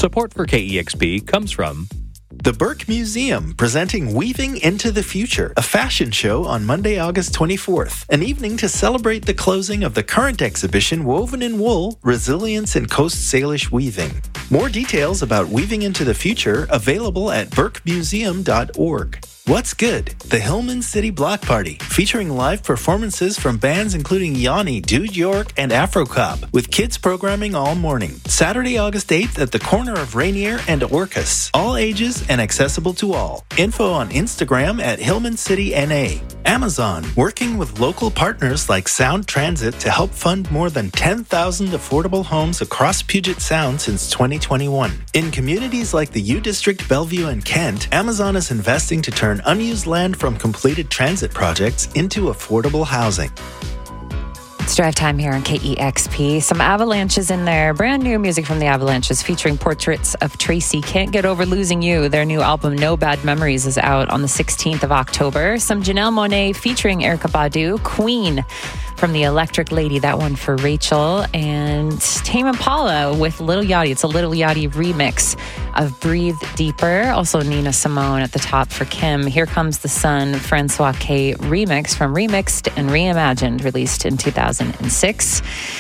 Support for KEXP comes from The Burke Museum, presenting Weaving into the Future, a fashion show on Monday, August 24th, an evening to celebrate the closing of the current exhibition Woven in Wool, Resilience in Coast Salish Weaving. More details about Weaving into the Future available at burkemuseum.org. What's Good? The Hillman City Block Party, featuring live performances from bands including Yanni, Dude York, and Afrocop, with kids programming all morning. Saturday, August 8th at the corner of Rainier and Orcas. All ages and accessible to all. Info on Instagram at Hillman City NA. Amazon, working with local partners like Sound Transit to help fund more than 10,000 affordable homes across Puget Sound since 2021. In communities like the U District, Bellevue, and Kent, Amazon is investing to turn unused land from completed transit projects into affordable housing. It's drive time here on KEXP. Some Avalanches in there. Brand new music from the Avalanches featuring portraits of Tracy. Can't Get Over Losing You. Their new album, No Bad Memories, is out on the 16th of October. Some Janelle Monáe featuring Erykah Badu. Queen from the Electric Lady, that one for Rachel. And Tame Impala with Little Yachty. It's a Little Yachty remix of Breathe Deeper. Also Nina Simone at the top for Kim. Here Comes the Sun, Francois K remix from Remixed and Reimagined, released in 2006.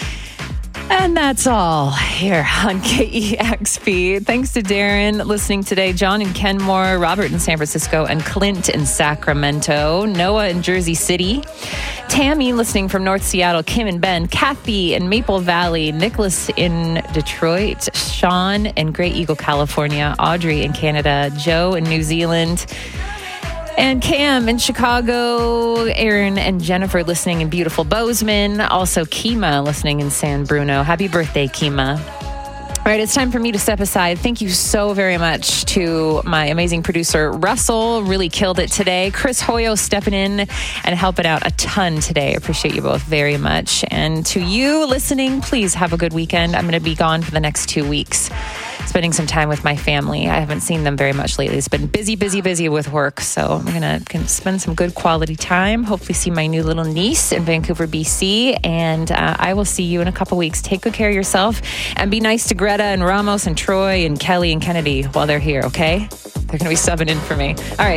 And that's all here on KEXP. Thanks to Darren listening today, John in Kenmore, Robert in San Francisco, and Clint in Sacramento, Noah in Jersey City, Tammy listening from North Seattle, Kim and Ben, Kathy in Maple Valley, Nicholas in Detroit, Sean in Great Eagle, California, Audrey in Canada, Joe in New Zealand, and Cam in Chicago, Aaron and Jennifer listening in beautiful Bozeman, also Kima listening in San Bruno. Happy birthday, Kima. All right, it's time for me to step aside. Thank you so very much to my amazing producer, Russell. Really killed it today. Chris Hoyo stepping in and helping out a ton today. Appreciate you both very much. And to you listening, please have a good weekend. I'm going to be gone for the next 2 weeks, spending some time with my family. I haven't seen them very much lately. It's been busy with work. So I'm going to spend some good quality time. Hopefully see my new little niece in Vancouver, BC. And I will see you in a couple weeks. Take good care of yourself and be nice to Greta and Ramos and Troy and Kelly and Kennedy while they're here, okay? They're going to be subbing in for me. All right.